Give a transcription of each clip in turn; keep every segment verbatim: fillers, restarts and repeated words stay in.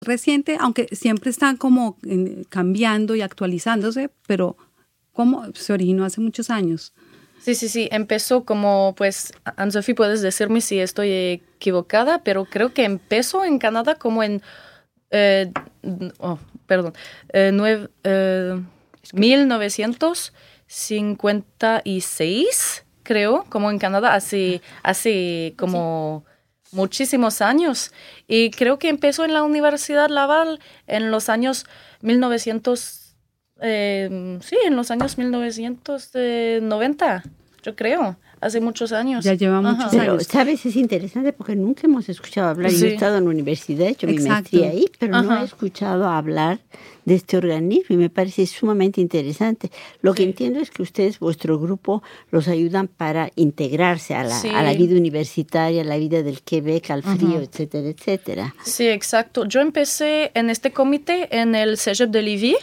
reciente, aunque siempre están como eh, cambiando y actualizándose, pero ¿cómo se originó hace muchos años? Sí, sí, sí, empezó como, pues, Anne-Sophie, puedes decirme si estoy equivocada, pero creo que empezó en Canadá como en, eh, oh, perdón, eh, nueve, eh, mil novecientos cincuenta y seis, creo, como en Canadá, hace, hace como sí. muchísimos años. Y creo que empezó en la Universidad Laval en los años mil novecientos Eh, sí, en los años mil novecientos noventa, yo creo, hace muchos años. Ya lleva muchos Ajá. Pero, años. ¿sabes? Es interesante porque nunca hemos escuchado hablar. Sí. Yo he estado en la universidad, he hecho Exacto. mi maestría ahí, pero Ajá. no he escuchado hablar de este organismo y me parece sumamente interesante. Lo que sí. entiendo es que ustedes, vuestro grupo, los ayudan para integrarse a la, sí. a la vida universitaria, a la vida del Quebec, al frío, uh-huh. etcétera, etcétera. Sí, exacto. Yo empecé en este comité en el Cégep de Lévis.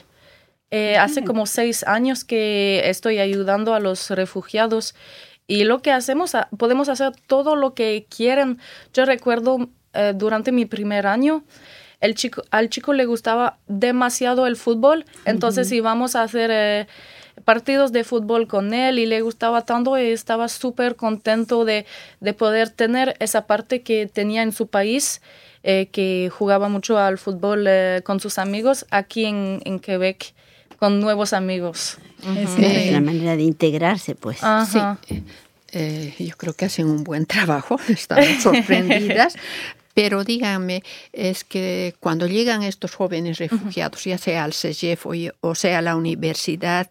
Eh, hace como seis años que estoy ayudando a los refugiados y lo que hacemos, podemos hacer todo lo que quieren. Yo recuerdo eh, durante mi primer año, el chico, al chico le gustaba demasiado el fútbol, entonces uh-huh. íbamos a hacer eh, partidos de fútbol con él y le gustaba tanto y estaba súper contento de, de poder tener esa parte que tenía en su país, eh, que jugaba mucho al fútbol eh, con sus amigos aquí en, en Quebec. Con nuevos amigos. Uh-huh. Es eh, la manera de integrarse, pues. Ajá. Sí, eh, yo creo que hacen un buen trabajo, estamos sorprendidas. Pero díganme, es que cuando llegan estos jóvenes refugiados, uh-huh. ya sea al Cégep o, o sea a la universidad,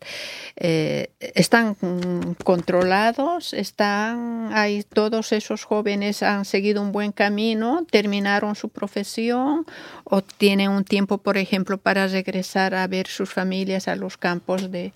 eh, ¿están controlados? ¿Están ahí? ¿Todos esos jóvenes han seguido un buen camino? ¿Terminaron su profesión? ¿O tienen un tiempo, por ejemplo, para regresar a ver sus familias a los campos de...?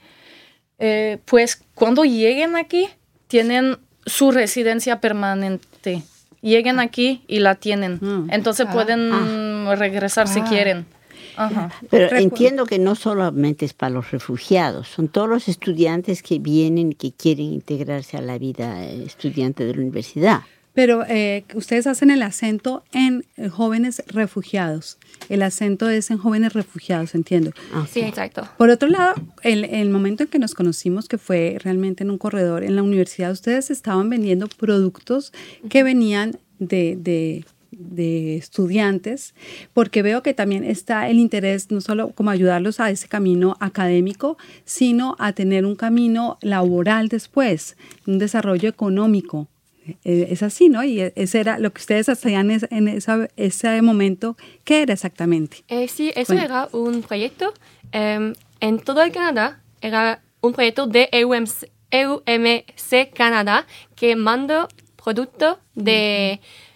Eh, pues cuando lleguen aquí, tienen su residencia permanente. Lleguen aquí y la tienen. Mm. Entonces ah, pueden ah, regresar ah, si quieren. Ajá. Pero Recu- entiendo que no solamente es para los refugiados, son todos los estudiantes que vienen y que quieren integrarse a la vida estudiante de la universidad. Pero eh, ustedes hacen el acento en eh, jóvenes refugiados. El acento es en jóvenes refugiados, entiendo. Okay. Sí, exacto. Por otro lado, el, el momento en que nos conocimos, que fue realmente en un corredor en la universidad, ustedes estaban vendiendo productos que venían de, de, de estudiantes, porque veo que también está el interés no solo como ayudarlos a ese camino académico, sino a tener un camino laboral después, un desarrollo económico. Es así, ¿no? Y ese era lo que ustedes hacían en esa, ese momento. ¿Qué era exactamente? Eh, sí, eso bueno. era un proyecto eh, en todo el Canadá. Era un proyecto de E U M C, E U M C Canadá que manda productos de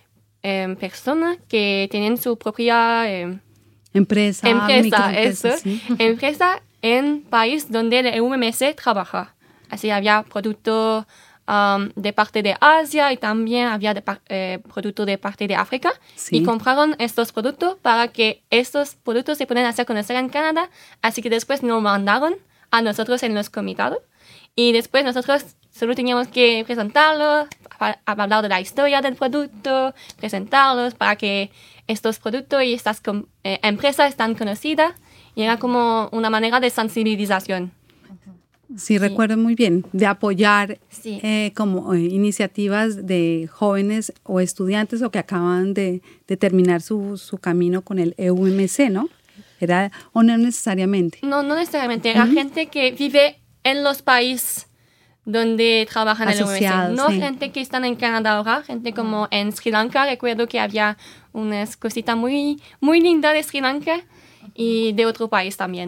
eh, personas que tienen su propia eh, empresa. Empresa, eso. Sí. Empresa en país donde el E U M C trabaja. Así había productos Um, de parte de Asia y también había de, eh, productos de parte de África sí. y compraron estos productos para que estos productos se puedan hacer conocer en Canadá, así que después nos mandaron a nosotros en los comités y después nosotros solo teníamos que presentarlos, a, a hablar de la historia del producto, presentarlos para que estos productos y estas eh, empresas están conocidas y era como una manera de sensibilización. Sí, sí, recuerdo muy bien, de apoyar sí. eh, como eh, iniciativas de jóvenes o estudiantes o que acaban de, de terminar su, su camino con el E U M C, ¿no? Era, o no necesariamente. No, no necesariamente, era uh-huh. gente que vive en los países donde trabajan en el E U M C. No sí. gente que están en Canadá ahora, gente como en Sri Lanka, recuerdo que había unas cositas muy, muy lindas de Sri Lanka y de otro país también.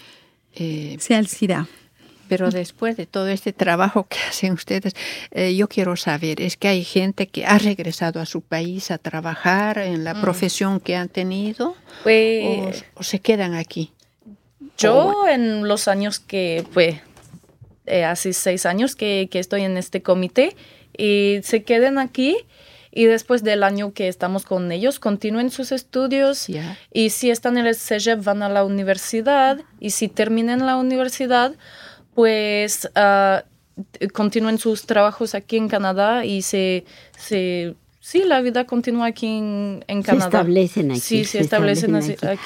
Eh, sí, Alcira. Pero después de todo este trabajo que hacen ustedes, eh, yo quiero saber, es que hay gente que ha regresado a su país a trabajar en la mm. profesión que han tenido pues, o, o se quedan aquí. Yo oh. en los años que, pues, eh, hace seis años que, que estoy en este comité y se quedan aquí y después del año que estamos con ellos continúen sus estudios yeah. y si están en el Cégep van a la universidad y si terminan la universidad pues uh, continúen sus trabajos aquí en Canadá y se, se, sí, la vida continúa aquí en, en Canadá. Se establecen aquí. Sí, se, se establecen, establecen aquí.